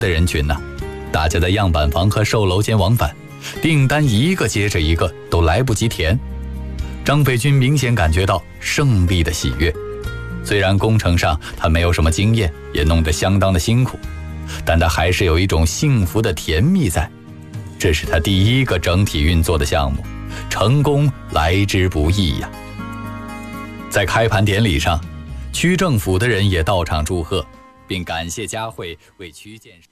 的人群呢，大家在样板房和售楼间往返，订单一个接着一个，都来不及填。张北军明显感觉到胜利的喜悦，虽然工程上他没有什么经验，也弄得相当的辛苦，但他还是有一种幸福的甜蜜在。这是他第一个整体运作的项目，成功来之不易呀。在开盘典礼上，区政府的人也到场祝贺，并感谢佳慧为区建设